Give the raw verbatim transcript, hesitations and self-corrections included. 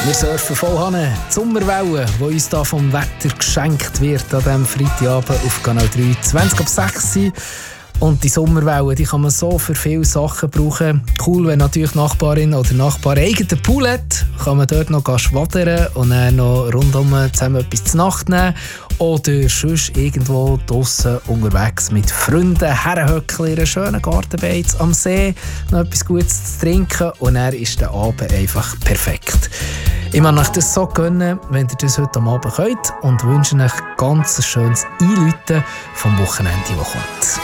Wir surfen voll an die Sommerwelle, die uns hier vom Wetter geschenkt wird an diesem Freitagabend auf Kanal drei, zwanzig ab sechs. Und die Sommerwelle, die kann man so für viele Sachen brauchen. Cool, wenn natürlich Nachbarin oder Nachbar eigenen Pool hat, kann man dort noch schwadern und dann noch rundum zusammen etwas zu Nacht nehmen. Oder sonst irgendwo draussen unterwegs mit Freunden herhöckeln in einer schönen Gartenbeiz am See, noch etwas Gutes zu trinken und dann ist der Abend einfach perfekt. Ich möchte euch das so gönnen, wenn ihr das heute am Abend könnt und wünsche euch ganz ein schönes Einläuten vom Wochenende, das kommt.